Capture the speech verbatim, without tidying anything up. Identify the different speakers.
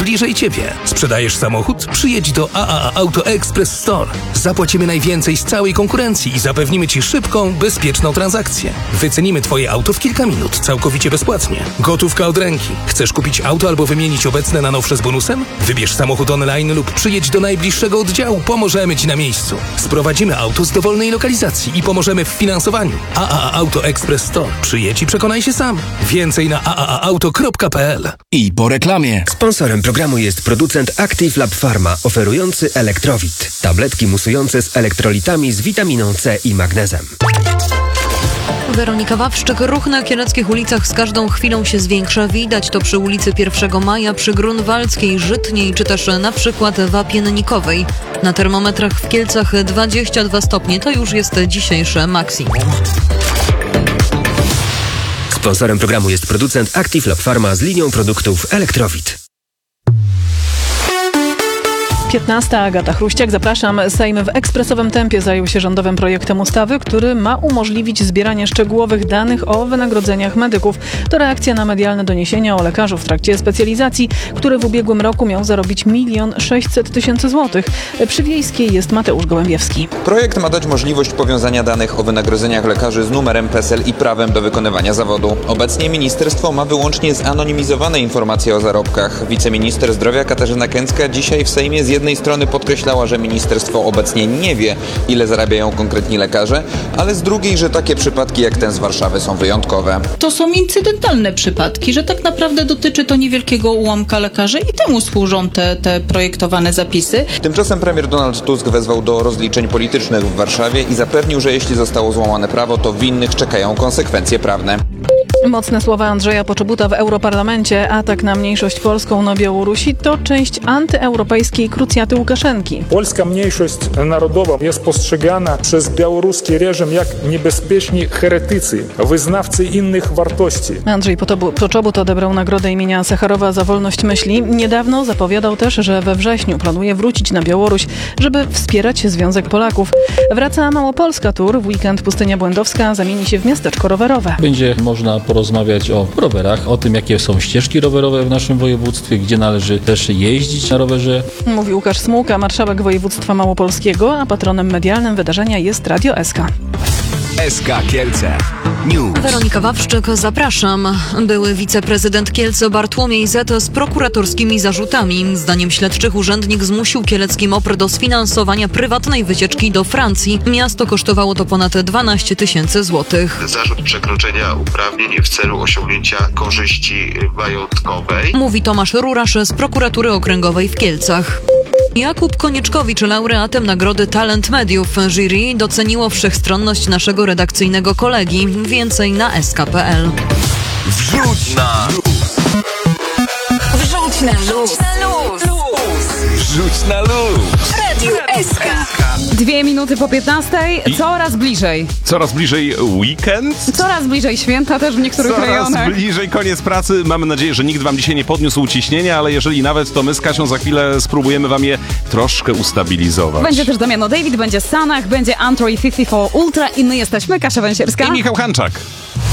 Speaker 1: bliżej Ciebie. Sprzedajesz samochód? Przyjedź do A A A Auto Express Store. Zapłacimy najwięcej z całej konkurencji i zapewnimy Ci szybką, bezpieczną transakcję. Wycenimy Twoje auto w kilka minut, całkowicie bezpłatnie. Gotówka od ręki. Chcesz kupić auto albo wymienić obecne na nowsze z bonusem? Wybierz samochód online lub przyjedź do najbliższego oddziału. Pomożemy Ci na miejscu. Sprowadzimy auto z dowolnej lokalizacji i pomożemy w finansowaniu. A A A Auto Express Store. Przyjedź i przekonaj się sam. Więcej na a a a auto kropka p l.
Speaker 2: I po reklamie.
Speaker 3: Sponsorem programu jest producent Active Lab Pharma, oferujący Elektrowit. Tabletki musujące z elektrolitami z witaminą C i magnezem.
Speaker 4: Weronika Wawrzyk. Ruch na kieleckich ulicach z każdą chwilą się zwiększa. Widać to przy ulicy pierwszego maja, przy Grunwaldzkiej, Żytniej, czy też na przykład Wapiennikowej. Na termometrach w Kielcach dwadzieścia dwa stopnie. To już jest dzisiejsze maksimum.
Speaker 3: Sponsorem programu jest producent Active Lab Pharma z linią produktów Elektrowit.
Speaker 5: piętnasta. Agata Chruściak, zapraszam. Sejm w ekspresowym tempie zajął się rządowym projektem ustawy, który ma umożliwić zbieranie szczegółowych danych o wynagrodzeniach medyków. To reakcja na medialne doniesienia o lekarzu w trakcie specjalizacji, który w ubiegłym roku miał zarobić milion sześćset tysięcy złotych. Przy Wiejskiej jest Mateusz Gołębiewski.
Speaker 6: Projekt ma dać możliwość powiązania danych o wynagrodzeniach lekarzy z numerem P E S E L i prawem do wykonywania zawodu. Obecnie ministerstwo ma wyłącznie zanonimizowane informacje o zarobkach. Wiceminister zdrowia Katarzyna Kęcka dzisiaj w Sejmie z jednej strony podkreślała, że ministerstwo obecnie nie wie, ile zarabiają konkretni lekarze, ale z drugiej, że takie przypadki jak ten z Warszawy są wyjątkowe.
Speaker 7: To są incydentalne przypadki, że tak naprawdę dotyczy to niewielkiego ułamka lekarzy i temu służą te, te projektowane zapisy.
Speaker 6: Tymczasem premier Donald Tusk wezwał do rozliczeń politycznych w Warszawie i zapewnił, że jeśli zostało złamane prawo, to winnych czekają konsekwencje prawne.
Speaker 5: Mocne słowa Andrzeja Poczobuta w Europarlamencie. Atak na mniejszość polską na Białorusi to część antyeuropejskiej krucjaty Łukaszenki.
Speaker 8: Polska mniejszość narodowa jest postrzegana przez białoruski reżim jak niebezpieczni heretycy, wyznawcy innych wartości.
Speaker 5: Andrzej Poczobut odebrał nagrodę imienia Sacharowa za wolność myśli. Niedawno zapowiadał też, że we wrześniu planuje wrócić na Białoruś, żeby wspierać Związek Polaków. Wraca Małopolska Tour. W weekend Pustynia Błędowska zamieni się w miasteczko rowerowe.
Speaker 9: Będzie można porozmawiać o rowerach, o tym, jakie są ścieżki rowerowe w naszym województwie, gdzie należy też jeździć na rowerze.
Speaker 5: Mówi Łukasz Smułka, marszałek województwa małopolskiego, a patronem medialnym wydarzenia jest Radio S K.
Speaker 2: S K Kielce News.
Speaker 4: Weronika Wawrzyk, zapraszam. Były wiceprezydent Kielce Bartłomiej Z z prokuratorskimi zarzutami. Zdaniem śledczych urzędnik zmusił kielecki MOPR do sfinansowania prywatnej wycieczki do Francji. Miasto kosztowało to ponad dwanaście tysięcy złotych.
Speaker 10: Zarzut przekroczenia uprawnień w celu osiągnięcia korzyści majątkowej.
Speaker 4: Mówi Tomasz Rurasz z prokuratury okręgowej w Kielcach. Jakub Konieczkowicz, laureatem nagrody Talent Mediów. Jury doceniło wszechstronność naszego redakcyjnego kolegi. Więcej na s k kropka p l.
Speaker 2: Wrzuć na luz.
Speaker 11: Wrzuć na luz.
Speaker 2: Wrzuć na luz.
Speaker 11: Radio S K.
Speaker 12: Dwie minuty po piętnastej, coraz bliżej.
Speaker 13: Coraz bliżej weekend.
Speaker 12: Coraz bliżej święta też w niektórych
Speaker 13: coraz
Speaker 12: rejonach.
Speaker 13: Coraz bliżej koniec pracy. Mamy nadzieję, że nikt wam dzisiaj nie podniósł ciśnienia, ale jeżeli nawet, to my z Kasią za chwilę spróbujemy wam je troszkę ustabilizować.
Speaker 12: Będzie też Damiano David, będzie Sanach, będzie Android pięćdziesiąt cztery Ultra i my jesteśmy Kasia Węsierska
Speaker 13: i Michał Hanczak.